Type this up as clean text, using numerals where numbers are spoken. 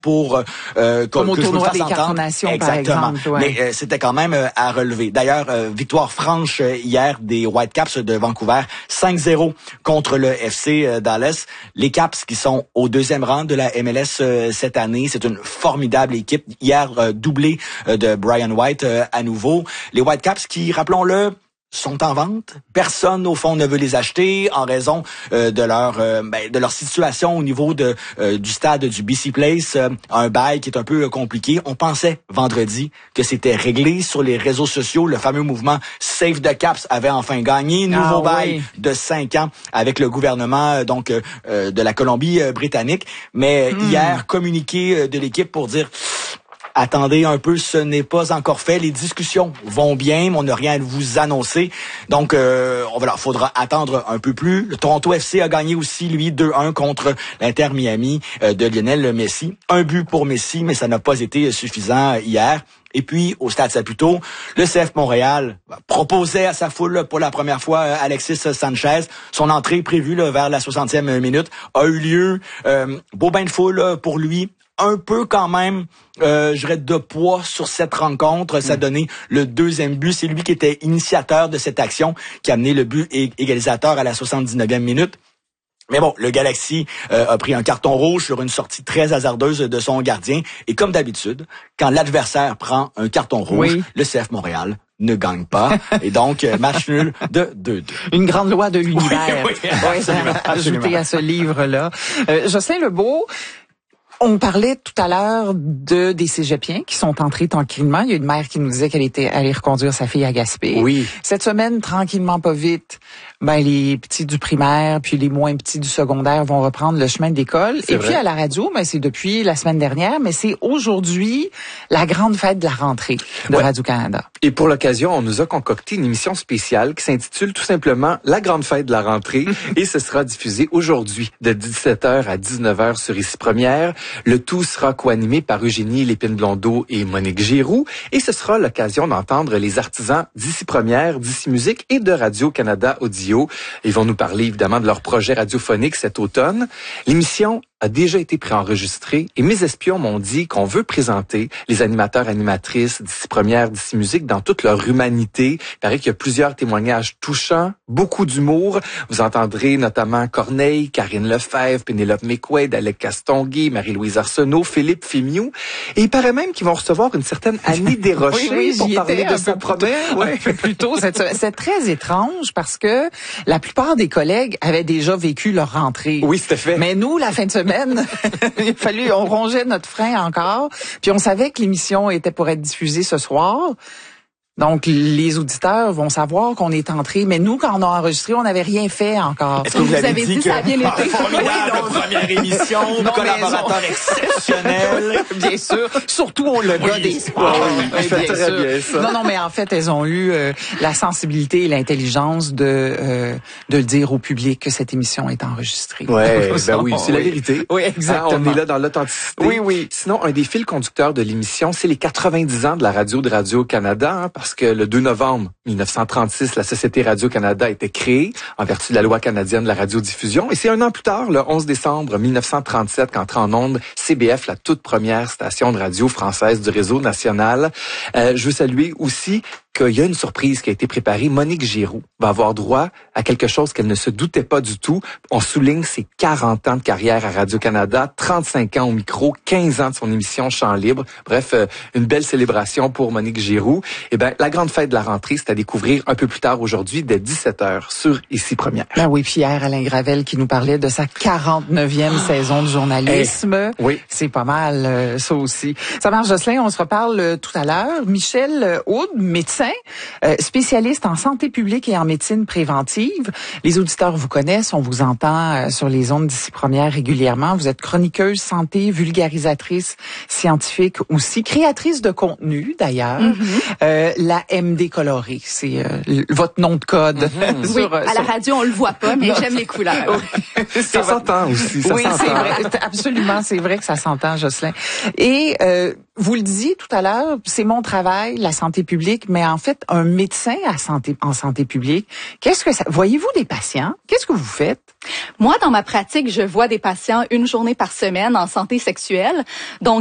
pour comme au que tournoi je me fasse des Quatre Nations, exactement. par exemple. Ouais. Mais c'était quand même à relever. D'ailleurs, victoire franche hier des Whitecaps de Vancouver, 5-0 contre le FC Dallas. Les Caps qui sont au deuxième rang de la MLS cette année, c'est une formidable équipe. Hier, doublé de Brian White à nouveau. Les Whitecaps qui, rappelons-le, sont en vente. Personne, au fond, ne veut les acheter en raison de leur situation au niveau du stade du BC Place. Un bail qui est un peu compliqué. On pensait vendredi que c'était réglé sur les réseaux sociaux. Le fameux mouvement Save the Caps avait enfin gagné. Nouveau bail de 5 ans avec le gouvernement de la Colombie-Britannique. Mais hier, communiqué de l'équipe pour dire... Attendez un peu, ce n'est pas encore fait. Les discussions vont bien, mais on n'a rien à vous annoncer. Donc, faudra attendre un peu plus. Le Toronto FC a gagné aussi, lui, 2-1 contre l'Inter Miami de Lionel Messi. Un but pour Messi, mais ça n'a pas été suffisant hier. Et puis, au Stade Saputo, le CF Montréal proposait à sa foule pour la première fois Alexis Sanchez. Son entrée prévue vers la 60e minute a eu lieu. Beau bain de foule pour lui. Un peu quand même, je dirais, de poids sur cette rencontre. Ça a donné le deuxième but. C'est lui qui était initiateur de cette action, qui a amené le but égalisateur à la 79e minute. Mais bon, le Galaxy a pris un carton rouge sur une sortie très hasardeuse de son gardien. Et comme d'habitude, quand l'adversaire prend un carton rouge, le CF Montréal ne gagne pas. Et donc, match nul de 2-2. Une grande loi de l'univers. Oui, absolument. Ajouté à ce livre-là. Jocelyn Lebeau, on parlait tout à l'heure des cégepiens qui sont entrés tranquillement. Il y a une mère qui nous disait qu'elle était allée reconduire sa fille à Gaspé. Oui. Cette semaine, tranquillement, pas vite, les petits du primaire puis les moins petits du secondaire vont reprendre le chemin de l'école. Et puis à la radio, c'est depuis la semaine dernière, mais c'est aujourd'hui la grande fête de la rentrée de Radio-Canada. Et pour l'occasion, on nous a concocté une émission spéciale qui s'intitule tout simplement La grande fête de la rentrée et ce sera diffusé aujourd'hui de 17h à 19h sur Ici Première. Le tout sera co-animé par Eugénie Lépine-Blondeau et Monique Giroux et ce sera l'occasion d'entendre les artisans d'Ici Première, d'Ici Musique et de Radio-Canada Audio. Ils vont nous parler évidemment de leur projet radiophonique cet automne. L'émission a déjà été préenregistrée et mes espions m'ont dit qu'on veut présenter les animateurs animatrices d'Ici Première, d'Ici Musique dans toute leur humanité. Il paraît qu'il y a plusieurs témoignages touchants, beaucoup d'humour. Vous entendrez notamment Corneille, Karine Lefebvre, Pénélope McQuaid, Alec Castonguay, Marie-Louise Arsenault, Philippe Fémiou. Et il paraît même qu'ils vont recevoir une certaine Annie Desrochers pour parler de ce projet. Un peu plus tôt. C'est très étrange parce que la plupart des collègues avaient déjà vécu leur rentrée. Oui, c'était fait. Mais nous, la fin de semaine, on rongeait notre frein encore, puis on savait que l'émission était pour être diffusée ce soir. Donc, les auditeurs vont savoir qu'on est entré, mais nous, quand on a enregistré, on n'avait rien fait encore. Est-ce que vous avez dit que ça a bien été? Formidable première émission, collaborateur exceptionnel. Bien sûr. Surtout le gars des sports. Bien sûr. Non, mais en fait, elles ont eu la sensibilité et l'intelligence de le dire au public que cette émission est enregistrée. Ouais, oui, c'est la vérité. Oui, exactement. On est là dans l'authenticité. Oui. Sinon, un des fils conducteurs de l'émission, c'est les 90 ans de la radio de Radio-Canada, parce que le 2 novembre 1936, la Société Radio-Canada a été créée en vertu de la loi canadienne de la radiodiffusion. Et c'est un an plus tard, le 11 décembre 1937, qu'entre en onde CBF, la toute première station de radio française du réseau national. Je veux saluer aussi qu'il y a une surprise qui a été préparée. Monique Giroux va avoir droit à quelque chose qu'elle ne se doutait pas du tout. On souligne ses 40 ans de carrière à Radio-Canada, 35 ans au micro, 15 ans de son émission Chant libre. Bref, une belle célébration pour Monique Giroux. Eh ben, la grande fête de la rentrée, c'est à découvrir un peu plus tard aujourd'hui, dès 17h, sur Ici Première. Ben oui, Pierre Alain Gravel qui nous parlait de sa 49e saison de journalisme. Oui. C'est pas mal, ça aussi. Ça marche, Jocelyn, on se reparle tout à l'heure. Michel Houde, médecin, spécialiste en santé publique et en médecine préventive. Les auditeurs vous connaissent, on vous entend sur les ondes d'Ici Première régulièrement. Vous êtes chroniqueuse santé, vulgarisatrice scientifique aussi, créatrice de contenu d'ailleurs. La MD colorée, c'est votre nom de code. Oui, à la radio on le voit pas, mais j'aime les couleurs. Ça s'entend aussi, ça oui, s'entend. c'est vrai, absolument, c'est vrai que ça s'entend, Jocelyn. Et Vous le disiez tout à l'heure, c'est mon travail, la santé publique, mais en fait, un médecin en santé publique, voyez-vous des patients? Qu'est-ce que vous faites? Moi, dans ma pratique, je vois des patients une journée par semaine en santé sexuelle. Donc,